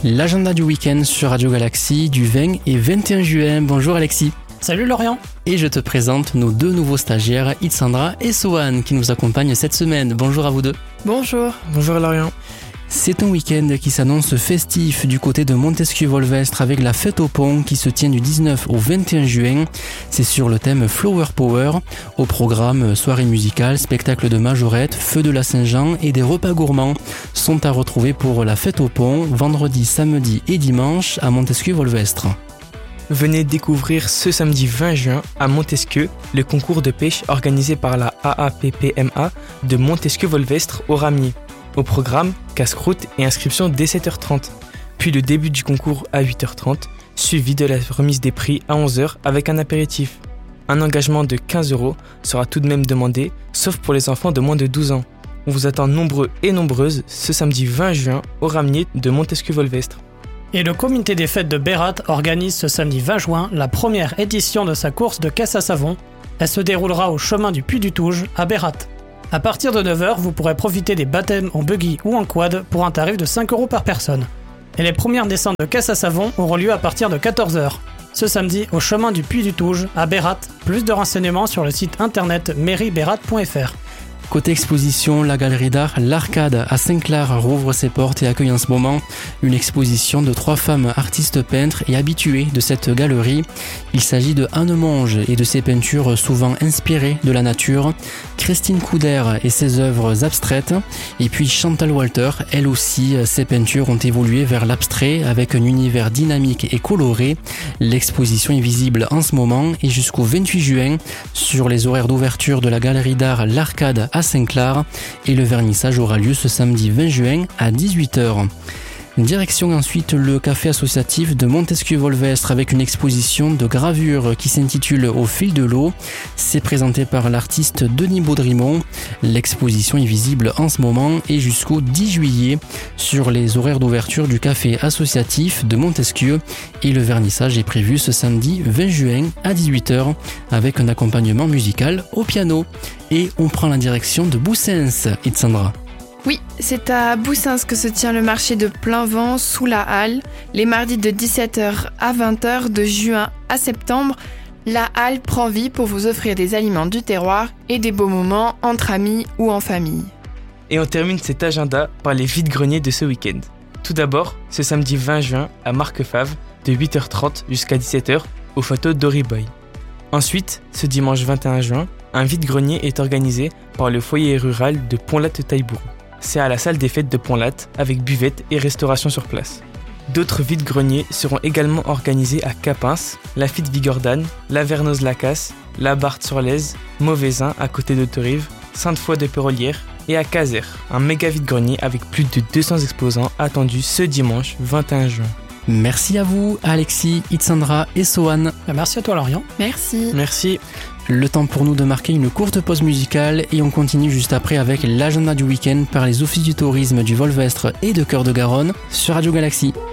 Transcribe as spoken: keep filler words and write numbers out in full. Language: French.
L'agenda du week-end sur Radio Galaxy du vingt et vingt et un juin. Bonjour Alexis. Salut Lorient. Et je te présente nos deux nouveaux stagiaires, Itsandra et Sohan, qui nous accompagnent cette semaine. Bonjour à vous deux. Bonjour. Bonjour Lorient. C'est un week-end qui s'annonce festif du côté de Montesquieu-Volvestre avec la fête au pont qui se tient du dix-neuf au vingt et un juin. C'est sur le thème Flower Power. Au programme, soirée musicale, spectacle de majorette, feu de la Saint-Jean et des repas gourmands sont à retrouver pour la fête au pont vendredi, samedi et dimanche à Montesquieu-Volvestre. Venez découvrir ce samedi vingt juin à Montesquieu le concours de pêche organisé par la A A P P M A de Montesquieu-Volvestre au Ramier. Au programme, casse-croûte et inscription dès sept heures trente. Puis le début du concours à huit heures trente, suivi de la remise des prix à onze heures avec un apéritif. Un engagement de quinze euros sera tout de même demandé, sauf pour les enfants de moins de douze ans. On vous attend nombreux et nombreuses ce samedi vingt juin au Ramier de Montesquieu-Volvestre. Et le comité des fêtes de Bérate organise ce samedi vingt juin la première édition de sa course de caisse à savon. Elle se déroulera au chemin du Puy du Touge à Bérate. À partir de neuf heures, vous pourrez profiter des baptêmes en buggy ou en quad pour un tarif de cinq euros par personne. Et les premières descentes de caisse à savon auront lieu à partir de quatorze heures. Ce samedi, au chemin du Puy du Touge, à Bérate. Plus de renseignements sur le site internet mairie bérate point f r. Côté exposition, la galerie d'art L'Arcade à Saint-Clair rouvre ses portes et accueille en ce moment une exposition de trois femmes artistes peintres et habituées de cette galerie. Il s'agit de Anne Monge et de ses peintures souvent inspirées de la nature, Christine Couder et ses œuvres abstraites, et puis Chantal Walter, elle aussi, ses peintures ont évolué vers l'abstrait avec un univers dynamique et coloré. L'exposition est visible en ce moment et jusqu'au vingt-huit juin sur les horaires d'ouverture de la galerie d'art L'Arcade à Saint-Clair et le vernissage aura lieu ce samedi vingt juin à dix-huit heures. Direction ensuite le café associatif de Montesquieu-Volvestre avec une exposition de gravure qui s'intitule Au fil de l'eau. C'est présenté par l'artiste Denis Baudrimont. L'exposition est visible en ce moment et jusqu'au dix juillet sur les horaires d'ouverture du café associatif de Montesquieu et le vernissage est prévu ce samedi vingt juin à dix-huit heures avec un accompagnement musical au piano. Et on prend la direction de Boussens, Itsandra. Oui, c'est à Boussens que se tient le marché de plein vent sous la halle, les mardis de dix-sept heures à vingt heures de juin à septembre. La halle prend vie pour vous offrir des aliments du terroir et des beaux moments entre amis ou en famille. Et on termine cet agenda par les vides-greniers de ce week-end. Tout d'abord, ce samedi vingt juin à Marquefave de huit heures trente jusqu'à dix-sept heures au Château d'Oriboy. Ensuite, ce dimanche vingt et un juin, un vide-grenier est organisé par le foyer rural de Pont-Latte-Taillebourg. C'est à la salle des fêtes de Pont-Latte avec buvette et restauration sur place. D'autres vide-greniers seront également organisés à Capins, Lafitte Vigordane, Lavernoz-Lacasse, La Barthe-sur-Lèze, Mauvaisin à côté d'Autorive, Sainte-Foy de Pérolière et à Caser, un méga vide-grenier avec plus de deux cents exposants attendus ce dimanche vingt et un juin. Merci à vous Alexis, Itsandra et Sohan. Merci à toi Lorient. Merci. Merci. Le temps pour nous de marquer une courte pause musicale et on continue juste après avec l'agenda du week-end par les offices du tourisme du Volvestre et de Cœur de Garonne sur Radio Galaxy.